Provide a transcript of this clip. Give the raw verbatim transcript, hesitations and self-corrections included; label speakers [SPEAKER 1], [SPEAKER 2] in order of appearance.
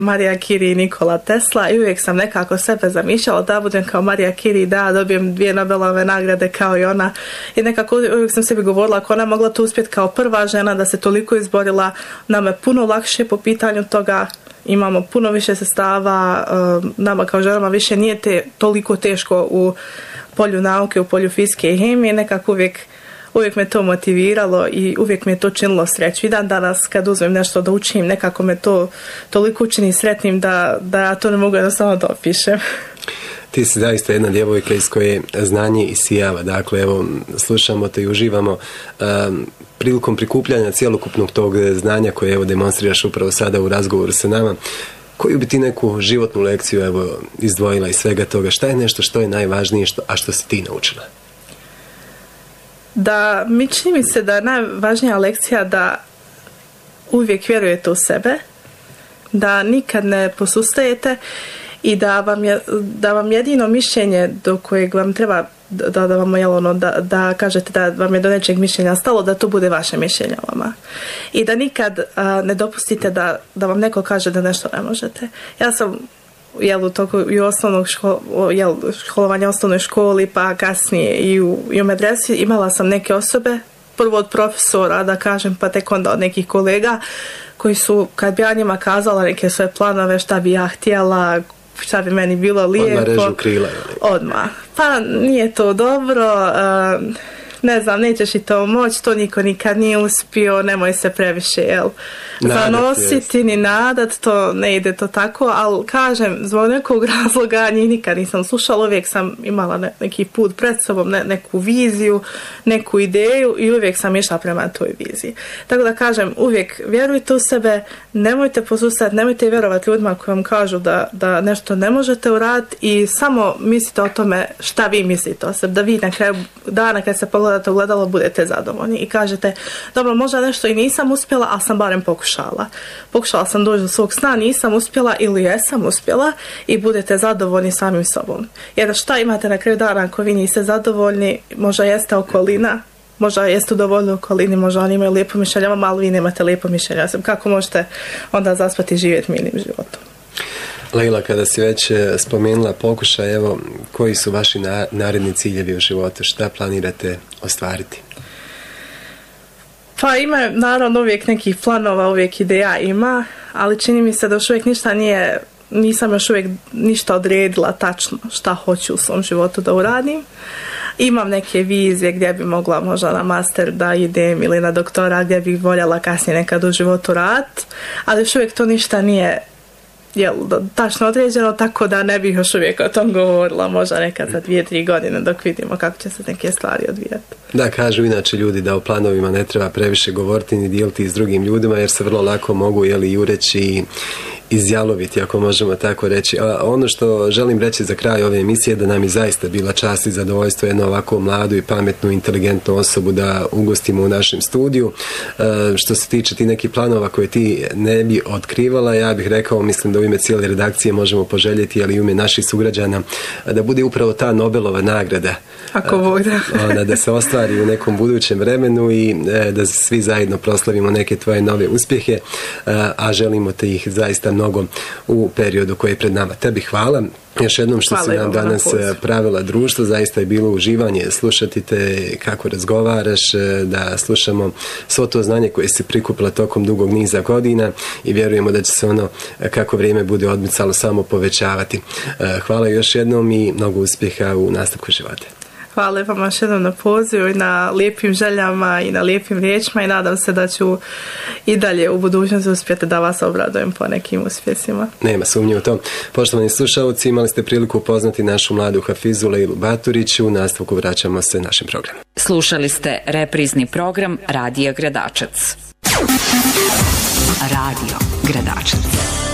[SPEAKER 1] Marija Curie i Nikola Tesla i uvijek sam nekako sebe zamišljala da budem kao Marija Curie, da dobijem dvije Nobelove nagrade kao i ona i nekako uvijek sam sebi govorila ako ona mogla to uspjeti kao prva žena da se toliko izborila, nama je puno lakše po pitanju toga, imamo puno više sredstava, nama kao ženama više nije te, toliko teško u polju nauke, u polju fizike i hemije, nekako uvijek Uvijek me to motiviralo i uvijek me to činilo sreću. I dan danas kad uzmem nešto da učim, nekako me to toliko učini sretnim da, da ja to ne mogu jednostavno da opišem.
[SPEAKER 2] Ti si zaista jedna djevojka iz koje znanje isijava. Dakle, evo, slušamo te i uživamo um, prilikom prikupljanja cjelokupnog tog znanja koje evo demonstriraš upravo sada u razgovoru sa nama. Koju bi ti neku životnu lekciju evo izdvojila iz svega toga? Šta je nešto što je najvažnije, što, a što si ti naučila?
[SPEAKER 1] Da, mi čini mi se da je najvažnija lekcija da uvijek vjerujete u sebe, da nikad ne posustajete i da vam, je, da vam jedino mišljenje do kojeg vam treba da, da, vam, jel, ono, da, da kažete da vam je do nečeg mišljenja stalo, da to bude vaše mišljenje o vama. I da nikad a, ne dopustite da, da vam neko kaže da nešto ne možete. Ja sam jel, u toku i osnovnog škol, jel, školovanja u osnovnoj školi, pa kasnije i u, i u medresi imala sam neke osobe, prvo od profesora, da kažem, pa tek onda od nekih kolega, koji su, kad bi ja njima kazala neke svoje planove, šta bi ja htjela, šta bi meni bilo lijepo.
[SPEAKER 2] Odmah režu krila.
[SPEAKER 1] Odmah. Pa nije to dobro, uh, ne znam, nećeš i to moći, to niko nikad nije uspio, nemoj se previše, jel, zanositi ni nadat, to ne ide to tako, ali kažem, zbog nekog razloga njih nikad nisam slušala, uvijek sam imala ne, neki put pred sobom, ne, neku viziju, neku ideju i uvijek sam išla prema toj viziji. Tako da kažem, uvijek vjerujte u sebe, nemojte posustati, nemojte vjerovati ljudima koji vam kažu da, da nešto ne možete uraditi i samo mislite o tome šta vi mislite o sebi, da vi na kraju dana kad se pogledate u gledalo budete zadovoljni i kažete, dobro, možda nešto i nisam uspjela, ali sam barem pokušala. Pokušala sam doći do svog sna, nisam uspjela ili jesam uspjela i budete zadovoljni samim sobom. Jer šta imate na kraju dana ako vi niste zadovoljni, možda jeste okolina, možda jeste dovoljno okolini, možda oni imaju lijepo mišljenje, ali vi nemate lijepo mišljenje. Kako možete onda zaspati i živjeti mirnim životom?
[SPEAKER 2] Leila, kada si već spomenula pokušaj, evo, koji su vaši na, naredni ciljevi u životu? Šta planirate ostvariti?
[SPEAKER 1] Pa ima naravno uvijek nekih planova, uvijek ideja ima, ali čini mi se da još uvijek ništa nije, nisam još uvijek ništa odredila tačno šta hoću u svom životu da uradim. Imam neke vizije gdje bi mogla možda na master da idem ili na doktora gdje bih voljela kasnije nekad u životu raditi, ali još uvijek to ništa nije jel, tačno određeno, tako da ne bih još uvijek o tom govorila, možda nekad za dvije, tri godine dok vidimo kako će se neke stvari odvijati.
[SPEAKER 2] Da, kažu inače ljudi da o planovima ne treba previše govoriti ni dijeliti s drugim ljudima jer se vrlo lako mogu jeli, jureći i izjaloviti, ako možemo tako reći. A ono što želim reći za kraj ove emisije da nam je zaista bila čast i zadovoljstvo jednu ovako mladu i pametnu, inteligentnu osobu da ugostimo u našem studiju. E, što se tiče ti nekih planova koje ti ne bi otkrivala, ja bih rekao, mislim da u ime cijele redakcije možemo poželjeti, ali i u ime naših sugrađana, da bude upravo ta Nobelova nagrada.
[SPEAKER 1] Ako Bog da.
[SPEAKER 2] Ona, da se ostvari u nekom budućem vremenu i e, da svi zajedno proslavimo neke tvoje nove uspjehe, a, a želimo te ih zaista mnogo u periodu koji je pred nama. Tebi hvala. Još jednom što si nam danas pravila društvo, zaista je bilo uživanje slušati te kako razgovaraš, da slušamo svo to znanje koje si prikupila tokom dugog niza godina i vjerujemo da će se ono kako vrijeme bude odmicalo samo povećavati. Hvala još jednom i mnogo uspjeha u nastavku života.
[SPEAKER 1] Hvala vam još jednom na pozivu i na lijepim željama i na lijepim riječima i nadam se da ću i dalje u budućnosti uspjeti da vas obradujem po nekim uspjesima.
[SPEAKER 2] Nema sumnje u to. Poštovani slušalci, imali ste priliku upoznati našu mladu Hafizu Leilu Baturić. U nastavku vraćamo se našem programu.
[SPEAKER 3] Slušali ste reprizni program Radija Gradačac. Radio Gradačac.